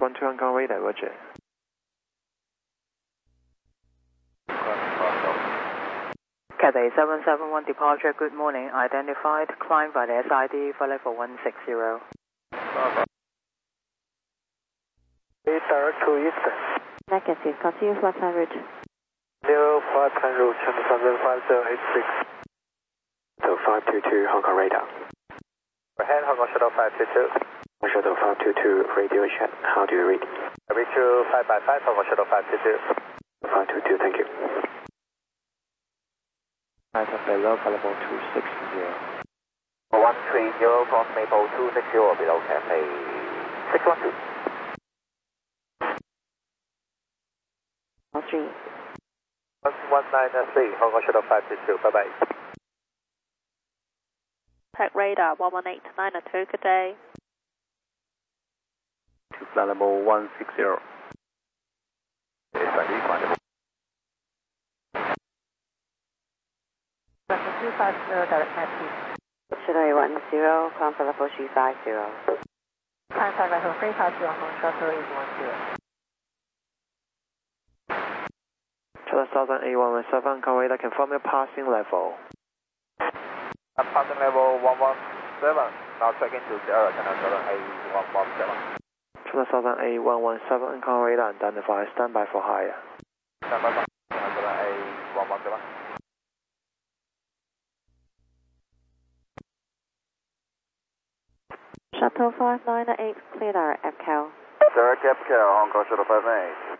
12 Hong Kong radar, roger. Cathay 771 departure, good morning. Identified, climb by the SID for level 160. Direct to Eastern. Negative, continue flight plan route. 05 plan route, channel 5086. So 522 Hong Kong radar. Overhead, Hong Kong Shuttle 522. Shuttle 522 radio check, how do you read? I reach you 5 by 5, Hong Kong Shuttle 522. 522, thank you. Below level 260. 130 cross Maple 260 below Cathay 612. 3. 193 Hong Kong Shuttle 522, bye bye. Tech radar 11892, good day. To flight level 160. Level 250, direct taxi. Shuttle 10, climb for level 350. Contact level 350 on shuttle 810. Shuttle 1000 A117 Hong Kong radar, confirm your passing level. I'm passing level 117, now check into Sierra, Channel 7A117. Shuttle 1000 A117 Hong Kong radar, identify, standby for higher. Standby for Channel 7A117. Shuttle 598, clear direct FCAL. Direct FCAL, Hong Kong Shuttle 58.